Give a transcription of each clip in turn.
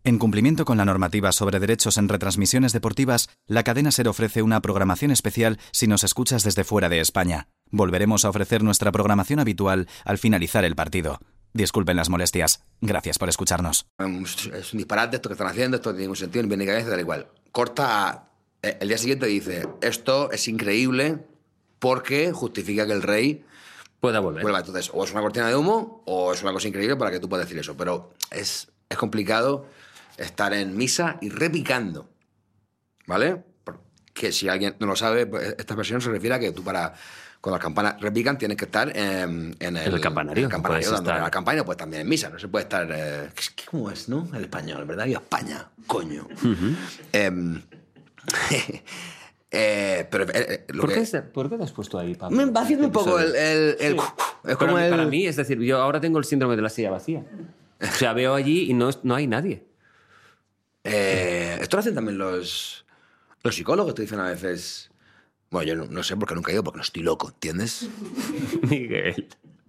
En cumplimiento con la normativa sobre derechos en retransmisiones deportivas, la cadena SER ofrece una programación especial si nos escuchas desde fuera de España. Volveremos a ofrecer nuestra programación habitual al finalizar el partido. Disculpen las molestias. Gracias por escucharnos. Es un disparate esto que están haciendo, esto no tiene ningún sentido, ni bien ni cabeza, tal igual. Corta, el día siguiente dice, esto es increíble porque justifica que el rey pueda volver. Vuelva. Entonces, o es una cortina de humo o es una cosa increíble para que tú puedas decir eso. Pero es complicado estar en misa y repicando, ¿vale? Porque si alguien no lo sabe, pues esta versión se refiere a que tú cuando las campanas repican tienes que estar en el campanario. En el campanario, No dándole a la campana, pues también en misa. No se puede estar... ¿Cómo es, no? El español, ¿verdad? Y España, coño. Pero ¿Por qué te has puesto ahí, Pablo? Me va haciendo un poco el Sí. es como para mí, es decir, yo ahora tengo el síndrome de la silla vacía. O sea, veo allí y no hay nadie. Esto lo hacen también los psicólogos, te dicen a veces... Bueno, yo no sé porque nunca he ido, porque no estoy loco, ¿entiendes? Miguel.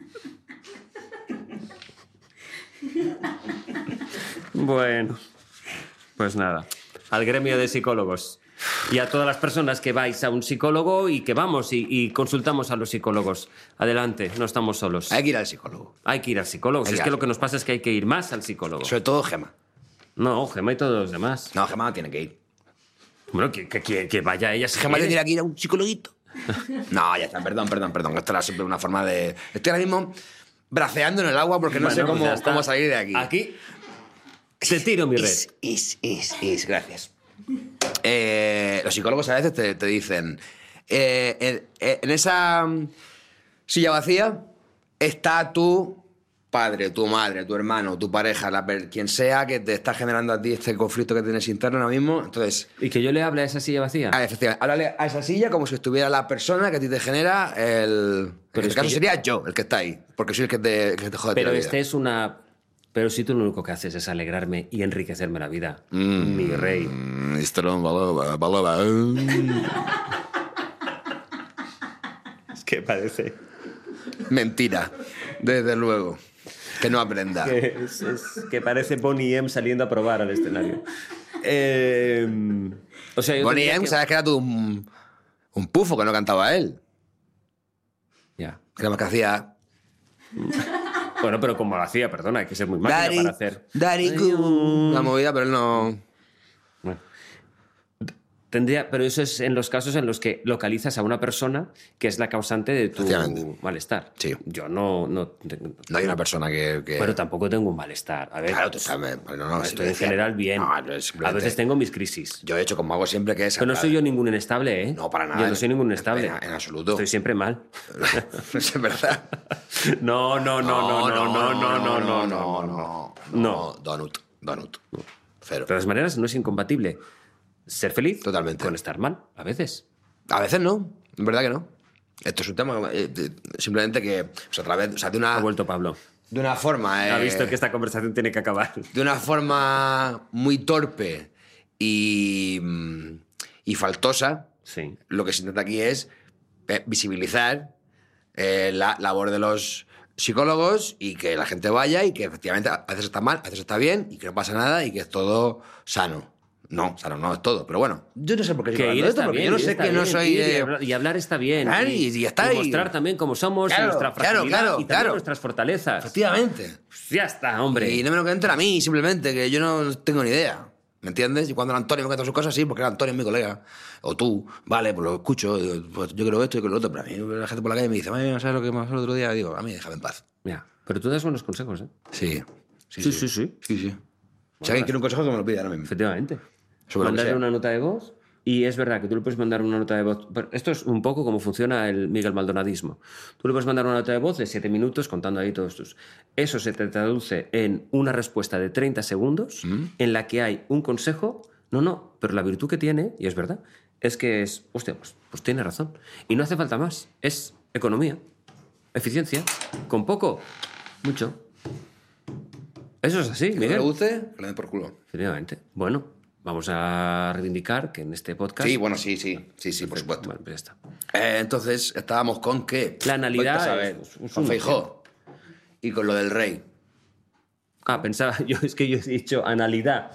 Bueno, pues nada. Al gremio de psicólogos. Y a todas las personas que vais a un psicólogo y que vamos y consultamos a los psicólogos. Adelante, no estamos solos. Hay que ir al psicólogo. Hay que ir al psicólogo. Si es que lo que nos pasa es que hay que ir más al psicólogo. Sobre todo Gemma. No, Gemma y todos los demás. No, Gemma tiene que ir. Bueno, que vaya ella. Si Gemma quiere. tendría que ir a un psicologuito. No, ya está, perdón. Esto era siempre una forma de... Estoy ahora mismo braceando en el agua porque no sé cómo salir de aquí. Aquí te tiro mi red. Gracias. Los psicólogos a veces te dicen, en esa silla vacía está tu padre, tu madre, tu hermano, tu pareja, quien sea que te está generando a ti este conflicto que tienes interno ahora mismo. Entonces, ¿Y que yo le hable a esa silla vacía? Efectivamente, háblale a esa silla como si estuviera la persona que a ti te genera el... En este caso sería yo el que está ahí, porque soy el que te jode Pero la vida. Pero si tú lo único que haces es alegrarme y enriquecerme la vida, mi rey. Es que parece... Mentira, desde luego. Que no aprenda. Que parece Bonnie M saliendo a probar al escenario. O sea, Bonnie M, ¿sabes que era todo un pufo que no cantaba él? Ya. Que era más que hacía... Bueno, pero como lo hacía, perdona, hay que ser muy máquina para hacer... La movida, pero él no... Bueno. Pero eso es en los casos en los que localizas a una persona que es la causante de tu malestar. Sí. Yo no hay una persona que... Pero tampoco tengo un malestar. A ver, Claro, tú sabes. No, estoy en general bien. No, a veces tengo mis crisis. Yo he hecho como hago siempre que es... Pero no soy yo ningún inestable, ¿eh? No, para nada. Yo no soy ningún inestable. En absoluto. Estoy siempre mal. Es verdad. No. Donut. Cero. De todas maneras, no es incompatible ser feliz Totalmente. con estar mal, a veces. A veces no, en verdad que no. Esto es un tema simplemente que, de una... Ha vuelto Pablo. De una forma... Ha visto que esta conversación tiene que acabar. De una forma muy torpe y faltosa, Sí. lo que se intenta aquí es visibilizar la labor de los psicólogos y que la gente vaya y que efectivamente a veces está mal, a veces está bien y que no pasa nada y que es todo sano. No, sano no es todo, pero bueno, yo no sé por qué Que estoy ir hablando de esto, está porque bien, yo no ir sé está que no bien, soy... ir y hablar está bien. Claro, y ya está. Y mostrar también cómo somos, Claro, nuestra fragilidad claro, y también nuestras fortalezas. Efectivamente. Ya está, hombre. Y no me lo cuenten a mí, simplemente, que yo no tengo ni idea. ¿Me entiendes? Y cuando el Antonio me cuenta sus cosas, sí, porque el Antonio es mi colega. O tú, vale, pues lo escucho, digo, pues yo creo esto y creo lo otro. Pero a mí la gente por la calle me dice, ¿sabes lo que me pasó el otro día? Digo, a mí déjame en paz. Ya, pero tú das buenos consejos, ¿eh? Sí. Sí. Si alguien quiere un consejo, que me lo pide ahora mismo. Efectivamente. Sobre lo que Mandarle sea. una nota de voz. Y es verdad que tú le puedes mandar una nota de voz. Esto es un poco como funciona el Miguel Maldonadismo. Tú le puedes mandar una nota de voz de 7 minutos contando ahí todos tus... Eso se te traduce en una respuesta de 30 segundos en la que hay un consejo. No, pero la virtud que tiene, y es verdad, es que es... Hostia, pues tiene razón. Y no hace falta más. Es economía, eficiencia, con poco, mucho. Eso es así, Que no Miguel. le guste, que le den por culo. Efectivamente. Bueno, vamos a reivindicar que en este podcast... Sí, bueno, sí, por supuesto. Bueno, pues ya está. Entonces, estábamos con que... La analidad Vete a saber, es con un- Feijóo y con lo del rey. Pensaba, es que yo he dicho analidad.